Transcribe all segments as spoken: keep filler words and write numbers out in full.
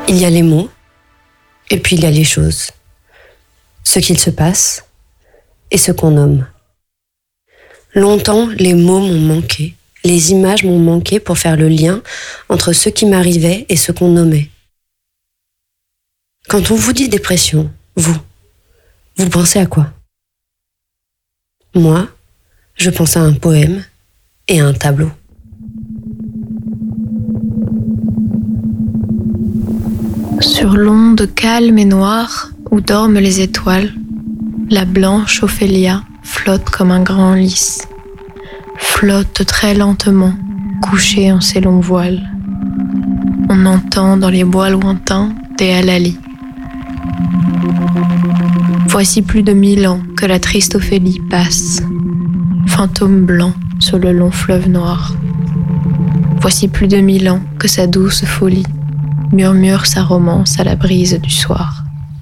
Il y a les mots, et puis il y a les choses. Ce qu'il se passe, et ce qu'on nomme. Longtemps, les mots m'ont manqué, les images m'ont manqué pour faire le lien entre ce qui m'arrivait et ce qu'on nommait. Quand on vous dit dépression, vous, vous pensez à quoi ? Moi, je pense à un poème et à un tableau. Sur l'onde calme et noire où dorment les étoiles, la blanche Ophélia flotte comme un grand lys, flotte très lentement, couchée en ses longs voiles. On entend dans les bois lointains des halalis. Voici plus de mille ans que la triste Ophélie passe, fantôme blanc sur le long fleuve noir. Voici plus de mille ans que sa douce folie murmure sa romance à la brise du soir.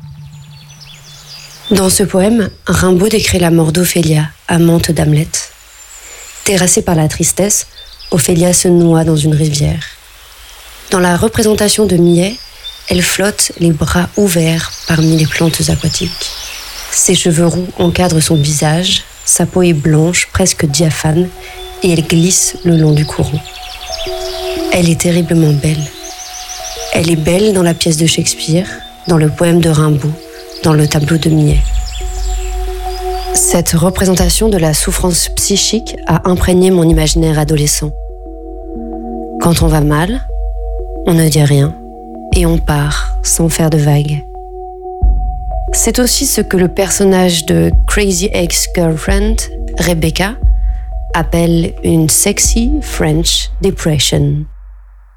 Dans ce poème, Rimbaud décrit la mort d'Ophélia, amante d'Hamlet. Terrassée par la tristesse, Ophélia se noie dans une rivière. Dans la représentation de Millet, elle flotte les bras ouverts parmi les plantes aquatiques. Ses cheveux roux encadrent son visage, sa peau est blanche, presque diaphane, et elle glisse le long du courant. Elle est terriblement belle. Elle est belle dans la pièce de Shakespeare, dans le poème de Rimbaud, dans le tableau de Millet. Cette représentation de la souffrance psychique a imprégné mon imaginaire adolescent. Quand on va mal, on ne dit rien et on part sans faire de vagues. C'est aussi ce que le personnage de Crazy Ex-Girlfriend, Rebecca, appelle une sexy French depression.